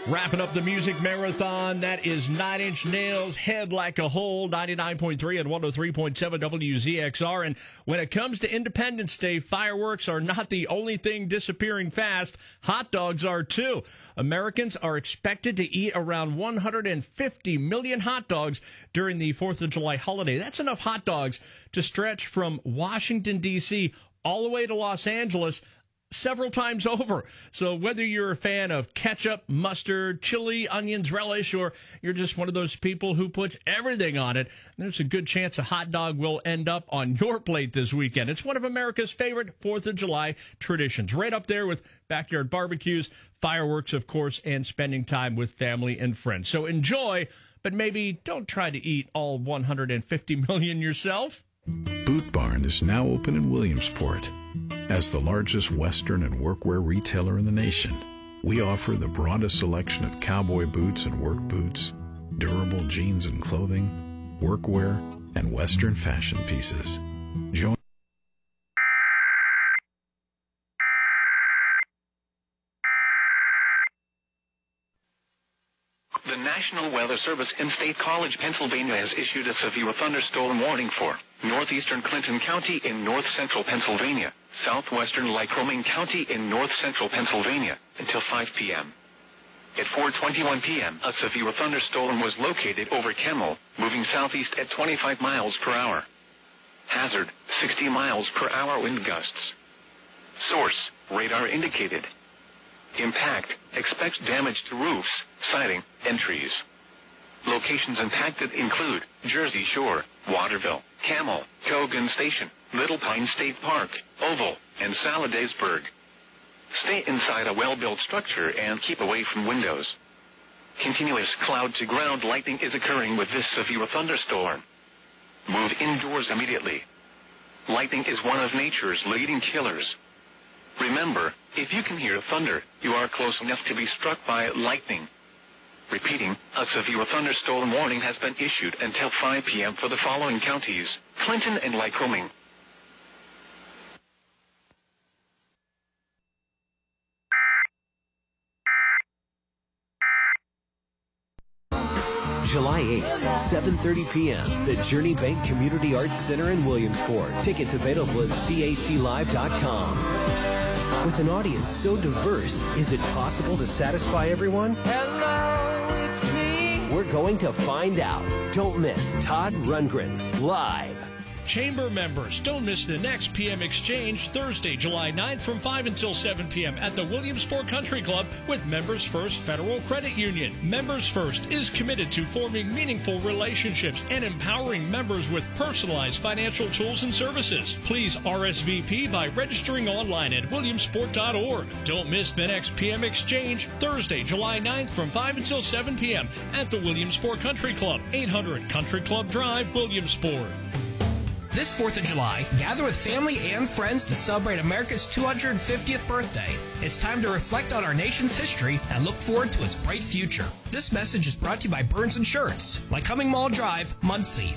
Wrapping up the music marathon, that is 9 Inch Nails, Head Like a Hole, 99.3 and 103.7 WZXR. And when it comes to Independence Day, fireworks are not the only thing disappearing fast. Hot dogs are too. Americans are expected to eat around 150 million hot dogs during the 4th of July holiday. That's enough hot dogs to stretch from Washington, D.C. all the way to Los Angeles several times over. So whether you're a fan of ketchup, mustard, chili, onions, relish, or you're just one of those people who puts everything on it, there's a good chance a hot dog will end up on your plate this weekend. It's one of America's favorite 4th of July traditions, right up there with backyard barbecues, fireworks, of course, and spending time with family and friends. So enjoy, but maybe don't try to eat all 150 million yourself. Boot Barn is now open in Williamsport. As the largest Western and workwear retailer in the nation, we offer the broadest selection of cowboy boots and work boots, durable jeans and clothing, workwear, and Western fashion pieces. Join The National Weather Service in State College, Pennsylvania has issued a severe thunderstorm warning for northeastern Clinton County in north-central Pennsylvania, southwestern Lycoming County in north-central Pennsylvania until 5 p.m. At 4:21 p.m., a severe thunderstorm was located over Kemmel, moving southeast at 25 miles per hour. Hazard, 60 miles per hour wind gusts. Source, radar indicated. Impact, expect damage to roofs, siding, and trees. Locations impacted include Jersey Shore, Waterville, Camel, Cogan Station, Little Pine State Park, Oval, and Saladaysburg. Stay inside a well-built structure and keep away from windows. Continuous cloud-to-ground lightning is occurring with this severe thunderstorm. Move indoors immediately. Lightning is one of nature's leading killers. Remember, if you can hear thunder, you are close enough to be struck by lightning. Repeating, a severe thunderstorm warning has been issued until 5 p.m. for the following counties: Clinton and Lycoming. July 8th, 7:30 p.m., the Journey Bank Community Arts Center in Williamsport. Tickets available at caclive.com. With an audience so diverse, is it possible to satisfy everyone? Hello, it's me. We're going to find out. Don't miss Todd Rundgren live. Chamber members, don't miss the next PM Exchange Thursday, July 9th from 5 until 7 p.m. at the Williamsport Country Club with Members First Federal Credit Union. Members First is committed to forming meaningful relationships and empowering members with personalized financial tools and services. Please RSVP by registering online at williamsport.org. Don't miss the next PM Exchange Thursday, July 9th from 5 until 7 p.m. at the Williamsport Country Club, 800 Country Club Drive, Williamsport. This 4th of July, gather with family and friends to celebrate America's 250th birthday. It's time to reflect on our nation's history and look forward to its bright future. This message is brought to you by Burns Insurance, Lycoming Mall Drive, Muncie.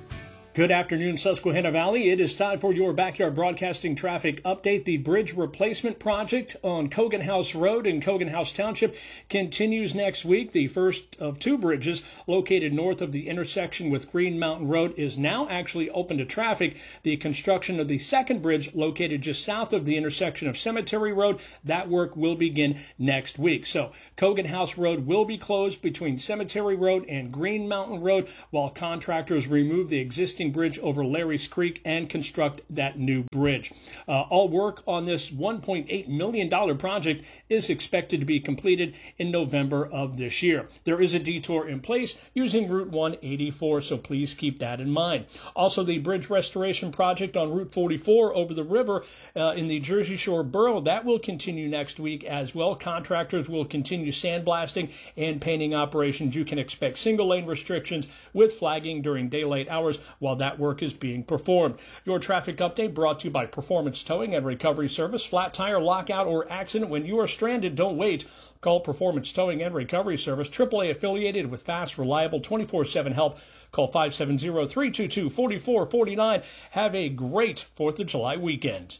Good afternoon, Susquehanna Valley. It is time for your Backyard Broadcasting traffic update. The bridge replacement project on Cogan House Road in Cogan House Township continues next week. The first of two bridges located north of the intersection with Green Mountain Road is now actually open to traffic. The construction of the second bridge located just south of the intersection of Cemetery Road, that work will begin next week. So Cogan House Road will be closed between Cemetery Road and Green Mountain Road while contractors remove the existing bridge over Larry's Creek and construct that new bridge. All work on this $1.8 million project is expected to be completed in November of this year. There is a detour in place using Route 184, so please keep that in mind. Also, the bridge restoration project on Route 44 over the river in the Jersey Shore borough, that will continue next week as well. Contractors will continue sandblasting and painting operations. You can expect single-lane restrictions with flagging during daylight hours while that work is being performed. Your traffic update brought to you by Performance Towing and Recovery Service. Flat tire, lockout, or accident. When you are stranded, don't wait. Call Performance Towing and Recovery Service, AAA affiliated with fast, reliable, 24/7 help. Call 570-322-4449. Have a great 4th of July weekend.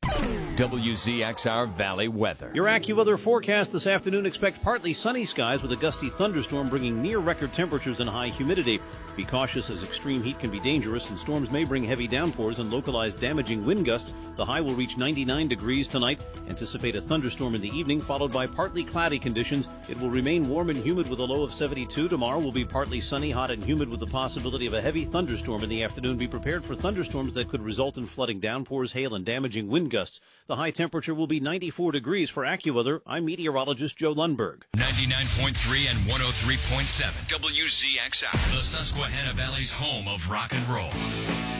WZXR Valley weather. Your AccuWeather forecast this afternoon: expect partly sunny skies with a gusty thunderstorm bringing near record temperatures and high humidity. Be cautious as extreme heat can be dangerous and storms may bring heavy downpours and localized damaging wind gusts. The high will reach 99 degrees tonight. Anticipate a thunderstorm in the evening followed by partly cloudy conditions. It will remain warm and humid with a low of 72. Tomorrow will be partly sunny, hot and humid with the possibility of a heavy thunderstorm in the afternoon. Be prepared for thunderstorms that could result in flooding, downpours, hail and damaging wind gusts. The high temperature will be 94 degrees. For AccuWeather, I'm meteorologist Joe Lundberg. 99.3 and 103.7 WZXR, the Susquehanna Valley's home of rock and roll.